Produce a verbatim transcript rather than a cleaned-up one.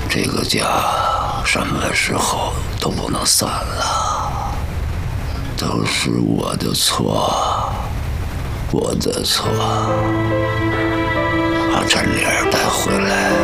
这个家什么时候都不能散了，都是我的错，我的错。把陈莲带回来。